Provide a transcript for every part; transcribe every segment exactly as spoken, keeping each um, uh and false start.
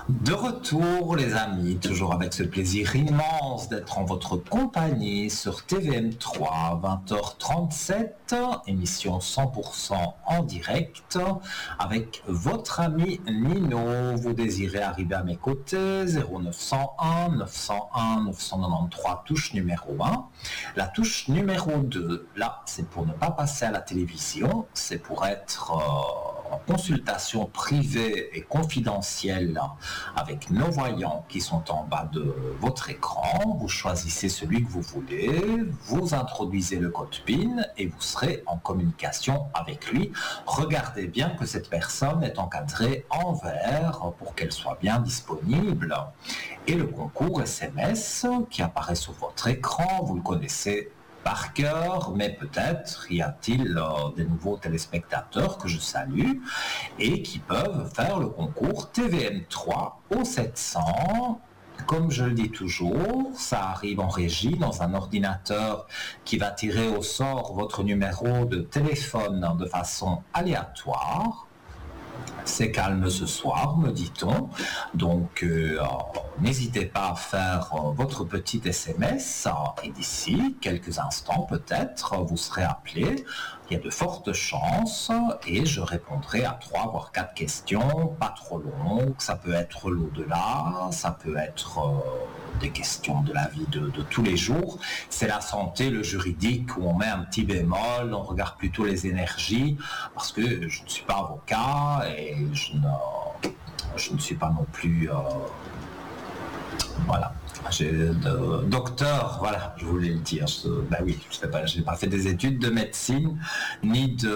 De retour les amis, toujours avec ce plaisir immense d'être en votre compagnie sur T V M trois, vingt heures trente-sept, émission cent pour cent en direct, avec votre ami Nino. Vous désirez arriver à mes côtés, zéro neuf cent un neuf cent un neuf cent quatre-vingt-treize, touche numéro un. La touche numéro deux, là c'est pour ne pas passer à la télévision, c'est pour être euh, en consultation privée et confidentielle avec nos voyants qui sont en bas de votre écran. Vous choisissez celui que vous voulez, vous introduisez le code P I N et vous serez en communication avec lui. Regardez bien que cette personne est encadrée en vert pour qu'elle soit bien disponible. Et le concours S M S qui apparaît sur votre écran, vous le connaissez par cœur, mais peut-être y a-t-il euh, des nouveaux téléspectateurs que je salue et qui peuvent faire le concours T V M trois au sept cents. Comme je le dis toujours, ça arrive en régie dans un ordinateur qui va tirer au sort votre numéro de téléphone de façon aléatoire. C'est calme ce soir, me dit-on. Donc, euh, n'hésitez pas à faire euh, votre petit S M S euh, et d'ici quelques instants, peut-être, vous serez appelé. Il y a de fortes chances et je répondrai à trois voire quatre questions, pas trop longues. Ça peut être l'au-delà, ça peut être euh, des questions de la vie de, de tous les jours. C'est la santé, le juridique, où on met un petit bémol, on regarde plutôt les énergies, parce que je ne suis pas avocat et je ne, je ne suis pas non plus... Euh, voilà. J'ai de docteur, voilà, je voulais le dire. Je, ben oui, je n'ai pas, j'ai pas fait des études de médecine, ni de...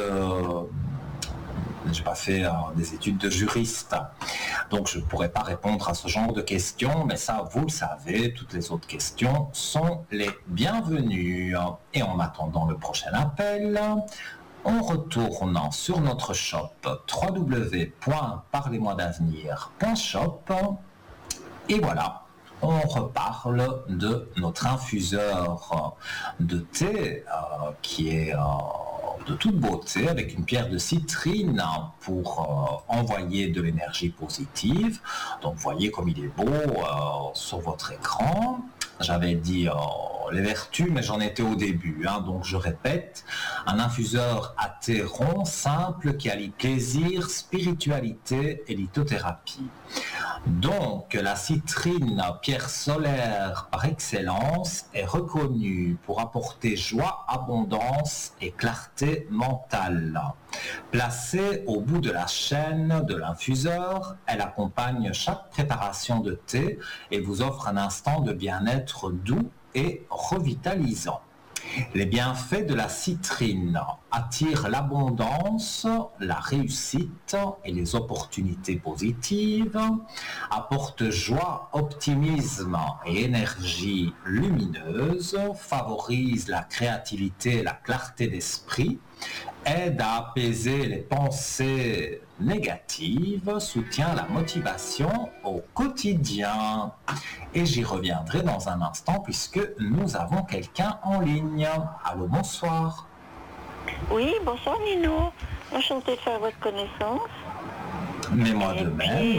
J'ai pas fait euh, des études de juriste. Donc je ne pourrais pas répondre à ce genre de questions, mais ça, vous le savez, toutes les autres questions sont les bienvenues. Et en attendant le prochain appel, on retourne sur notre shop w w w point parlez moi d'avenir point shop et voilà. On reparle de notre infuseur de thé euh, qui est euh, de toute beauté avec une pierre de citrine pour euh, envoyer de l'énergie positive. Donc vous voyez comme il est beau euh, sur votre écran. J'avais dit euh, les vertus, mais j'en étais au début, hein, donc je répète, un infuseur à thé rond, simple, qui allie plaisir, spiritualité et lithothérapie. Donc la citrine, pierre solaire par excellence, est reconnue pour apporter joie, abondance et clarté mentale. Placée au bout de la chaîne de l'infuseur, elle accompagne chaque préparation de thé et vous offre un instant de bien-être doux et revitalisant. Les bienfaits de la citrine attirent l'abondance, la réussite et les opportunités positives, apportent joie, optimisme et énergie lumineuse, favorisent la créativité et la clarté d'esprit, aide à apaiser les pensées négatives, soutient la motivation au quotidien. Et j'y reviendrai dans un instant puisque nous avons quelqu'un en ligne. Allô, bonsoir. Oui, bonsoir Nino. Enchantée de faire votre connaissance. Mais moi de puis, même.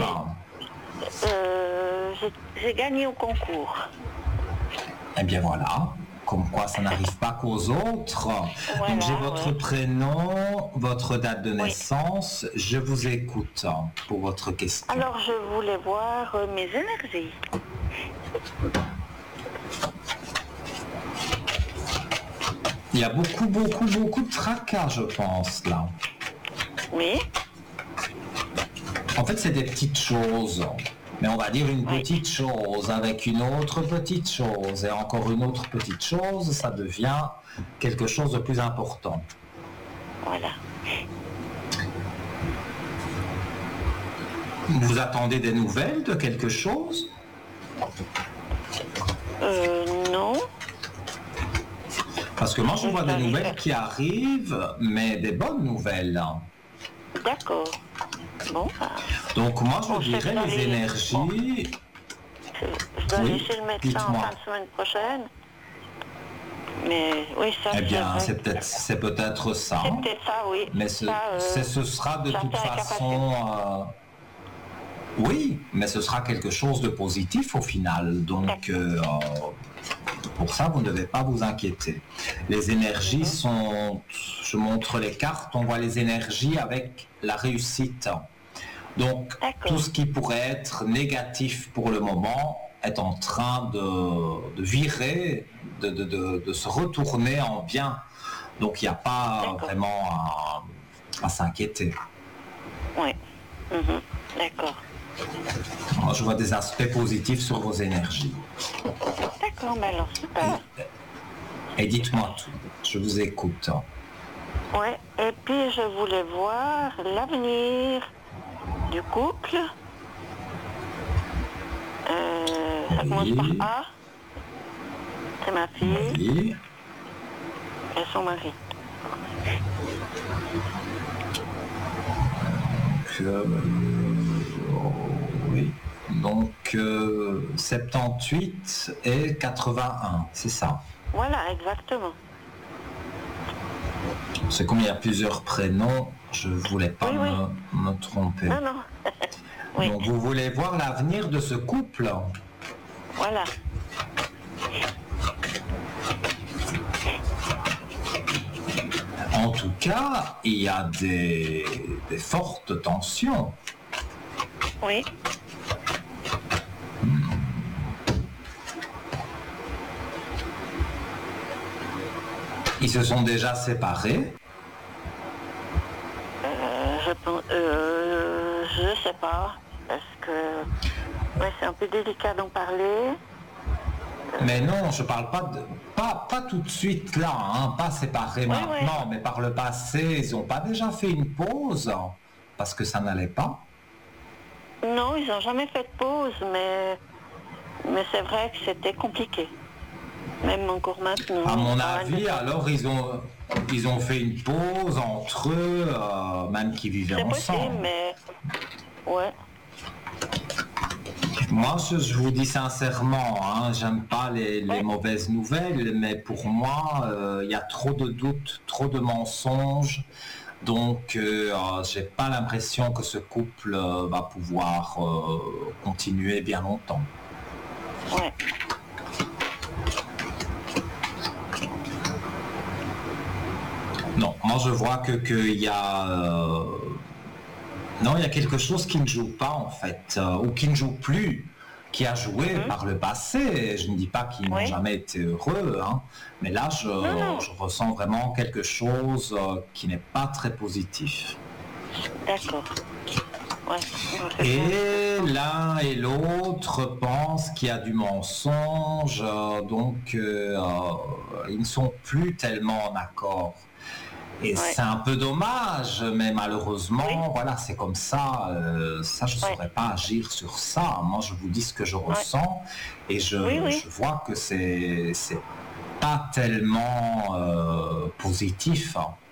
Euh, j'ai, j'ai gagné au concours. Eh bien voilà. Comme quoi ça n'arrive pas qu'aux autres. Voilà, donc j'ai votre ouais. prénom, votre date de Oui. naissance. Je vous écoute pour votre question. Alors je voulais voir euh, mes énergies. Il y a beaucoup, beaucoup, beaucoup de tracas, je pense, là. Oui. En fait, c'est des petites choses. Mais on va dire une Oui. petite chose avec une autre petite chose et encore une autre petite chose, ça devient quelque chose de plus important. Voilà. Vous attendez des nouvelles de quelque chose? Euh, non. Parce que moi, je vois des nouvelles qui arrivent, mais des bonnes nouvelles. D'accord. Bon, bah, Donc moi, je On dirais sait que les les- énergies... je, je dois Oui, aller chez le médecin en dites-moi. fin de semaine prochaine. Mais oui, ça Eh bien, vrai c'est que- peut-être, c'est peut-être ça. c'est peut-être ça, oui. Mais ce, ça, euh, c'est- ce sera de toute j'attends façon... euh, Oui, mais ce sera quelque chose de positif au final. Donc, euh, pour ça, vous ne devez pas vous inquiéter. Les énergies sont... Je montre les cartes, on voit les énergies avec la réussite. Donc, D'accord. tout ce qui pourrait être négatif pour le moment est en train de, de virer, de, de, de, de se retourner en bien. Donc, il n'y a pas D'accord. vraiment à, à s'inquiéter. Oui. Mhm. D'accord. Moi, je vois des aspects positifs sur vos énergies. D'accord, mais alors super. Et dites-moi tout, je vous écoute. Ouais. Et puis je voulais voir l'avenir du couple. Euh, ça Oui. commence par A. C'est ma fille Oui. et son mari. Euh, oui. Donc euh, soixante-dix-huit et quatre-vingt-un, c'est ça. Voilà, exactement. C'est comme il y a plusieurs prénoms, je ne voulais pas Oui, me, oui. me tromper. Non, non. Oui, Donc vous voulez voir l'avenir de ce couple? voilà. En tout cas, il y a des, des fortes tensions. Oui. Ils se sont déjà séparés. Euh, je pense, euh, je sais pas, parce que ouais, c'est un peu délicat d'en parler. Mais non, je parle pas de pas, pas tout de suite là, hein, pas séparés Oui, maintenant, mais par le passé, ils n'ont pas déjà fait une pause parce que ça n'allait pas. Non, ils n'ont jamais fait de pause, mais, mais c'est vrai que c'était compliqué. Même encore maintenant. À mon pas avis, de- alors ils ont ils ont fait une pause entre eux, euh, même qui vivaient C'est ensemble. possible, mais ouais. Moi, je, je vous dis sincèrement, hein, j'aime pas les, les Ouais. mauvaises nouvelles, mais pour moi, euh, il y a trop de doutes, trop de mensonges. Donc, euh, euh, j'ai pas l'impression que ce couple euh, va pouvoir euh, continuer bien longtemps. Ouais. Non, moi je vois que qu'il y a euh, non, il y a quelque chose qui ne joue pas en fait, euh, ou qui ne joue plus, qui a joué Mhm. par le passé. Je ne dis pas qu'ils n'ont Oui. jamais été heureux, hein, mais là je, non. je ressens vraiment quelque chose euh, qui n'est pas très positif. D'accord. Ouais. Non, c'est Et bien. l'un et l'autre pensent qu'il y a du mensonge, euh, donc euh, euh, ils ne sont plus tellement en accord. Et Ouais. c'est un peu dommage, mais malheureusement, Oui. voilà, c'est comme ça. euh, ça, je ne Ouais. saurais pas agir sur ça. Moi, je vous dis ce que je ressens, et je, Oui, oui. je vois que c'est c'est pas tellement euh, positif. Hein.